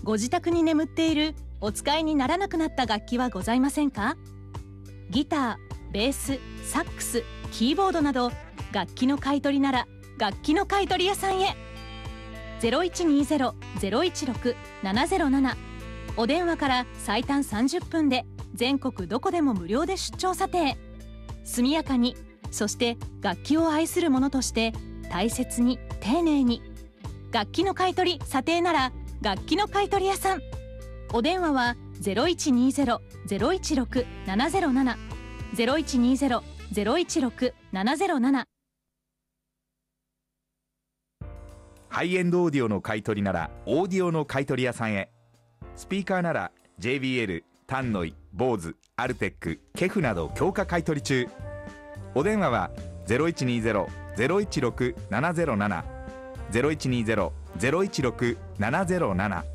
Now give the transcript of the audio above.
ご自宅に眠っているお使いにならなくなった楽器はございませんか？ギター、ベース、サックス、キーボードなど楽器の買い取りなら楽器の買い取り屋さんへ。0120-016-707、お電話から最短30分で全国どこでも無料で出張査定。速やかに、そして楽器を愛する者として大切に丁寧に。楽器の買い取り査定なら楽器の買い取り屋さん。お電話は 0120-016-707 0120-016-707。 ハイエンドオーディオの買い取りならオーディオの買い取り屋さんへ。スピーカーなら JBL、タンノイ、ボーズ、アルテック、ケフなど強化買い取り中。お電話は 0120-016-707 0120-016-707。